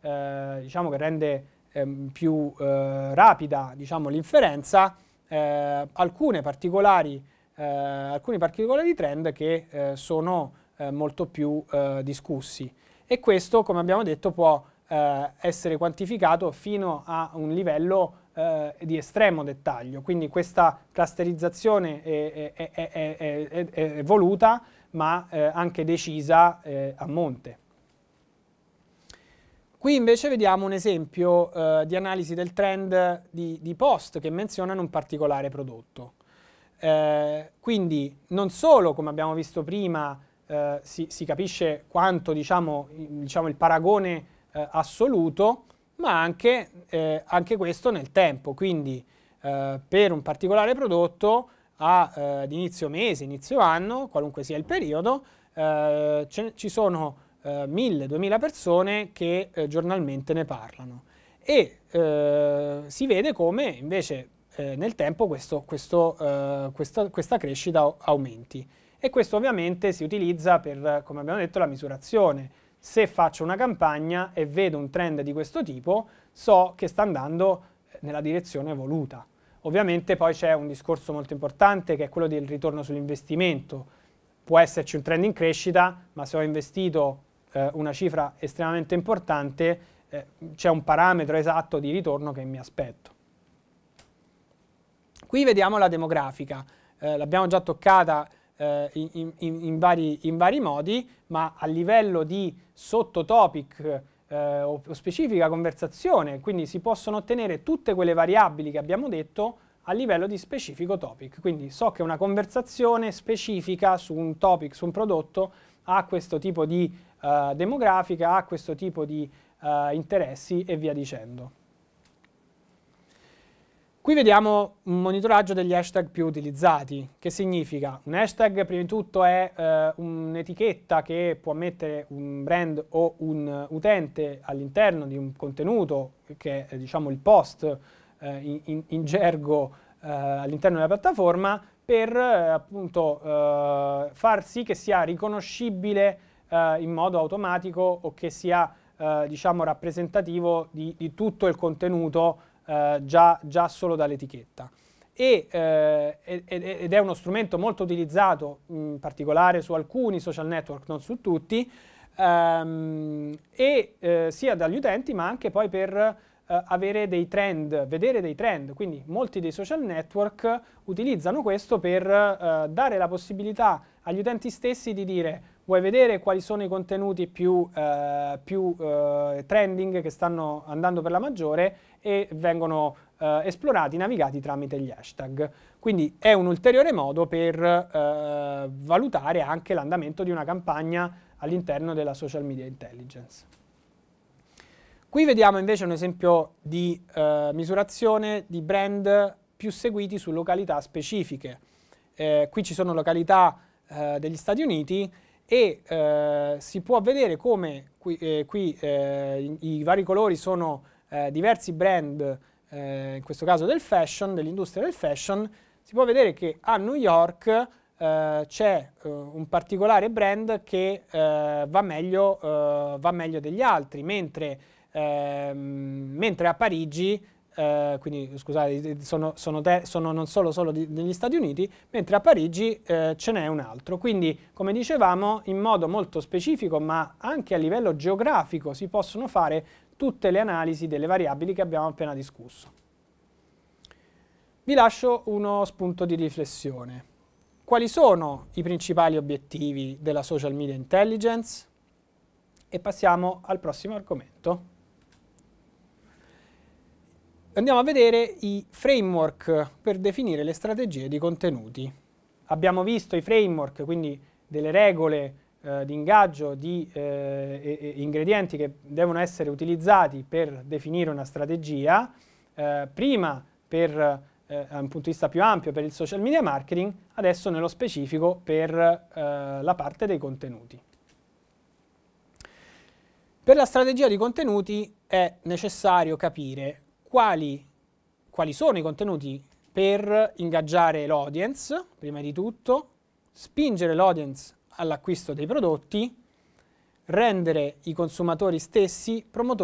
diciamo che rende più rapida, diciamo, l'inferenza, alcuni particolari trend che sono molto più discussi, e questo, come abbiamo detto, può essere quantificato fino a un livello di estremo dettaglio. Quindi questa clusterizzazione è voluta, ma anche decisa a monte. Qui invece vediamo un esempio di analisi del trend di post che menzionano un particolare prodotto. Quindi non solo, come abbiamo visto prima, si capisce quanto, diciamo il paragone assoluto, ma anche questo nel tempo. Quindi per un particolare prodotto ad inizio mese, inizio anno, qualunque sia il periodo, ci sono 1000-2000 persone che giornalmente ne parlano, e si vede come invece nel tempo questa crescita aumenti, e questo ovviamente si utilizza per, come abbiamo detto, la misurazione. Se faccio una campagna e vedo un trend di questo tipo, so che sta andando nella direzione voluta. Ovviamente poi c'è un discorso molto importante, che è quello del ritorno sull'investimento. Può esserci un trend in crescita, ma se ho investito una cifra estremamente importante, c'è un parametro esatto di ritorno che mi aspetto. Qui vediamo la demografica, l'abbiamo già toccata in vari modi, ma a livello di sottotopic o specifica conversazione, quindi si possono ottenere tutte quelle variabili che abbiamo detto a livello di specifico topic. Quindi so che una conversazione specifica su un topic, su un prodotto, ha questo tipo di demografica, ha questo tipo di interessi e via dicendo. Qui vediamo un monitoraggio degli hashtag più utilizzati. Che significa? Un hashtag, prima di tutto, è un'etichetta che può mettere un brand o un utente all'interno di un contenuto, che è, diciamo, il post in gergo all'interno della piattaforma, per appunto far sì che sia riconoscibile in modo automatico, o che sia diciamo rappresentativo di tutto il contenuto già solo dall'etichetta. Ed è uno strumento molto utilizzato, in particolare su alcuni social network, non su tutti, sia dagli utenti, ma anche poi per avere dei trend, vedere dei trend. Quindi molti dei social network utilizzano questo per dare la possibilità agli utenti stessi di dire: vuoi vedere quali sono i contenuti più trending, che stanno andando per la maggiore, e vengono esplorati, navigati tramite gli hashtag. Quindi è un ulteriore modo per valutare anche l'andamento di una campagna all'interno della social media intelligence. Qui vediamo invece un esempio di misurazione di brand più seguiti su località specifiche. Qui ci sono località degli Stati Uniti, e si può vedere come qui i vari colori sono diversi brand, in questo caso del fashion, dell'industria del fashion. Si può vedere che a New York c'è un particolare brand che va meglio degli altri, mentre a Parigi, quindi scusate, sono non solo degli Stati Uniti, mentre a Parigi ce n'è un altro. Quindi, come dicevamo, in modo molto specifico, ma anche a livello geografico, si possono fare tutte le analisi delle variabili che abbiamo appena discusso. Vi lascio uno spunto di riflessione. Quali sono i principali obiettivi della social media intelligence? E passiamo al prossimo argomento. Andiamo a vedere i framework per definire le strategie di contenuti. Abbiamo visto i framework, quindi delle regole di ingaggio, di ingredienti che devono essere utilizzati per definire una strategia, prima per da un punto di vista più ampio per il social media marketing, adesso nello specifico per la parte dei contenuti. Per la strategia di contenuti è necessario capire quali sono i contenuti per ingaggiare l'audience, prima di tutto, spingere l'audience all'acquisto dei prodotti, rendere i consumatori stessi promotori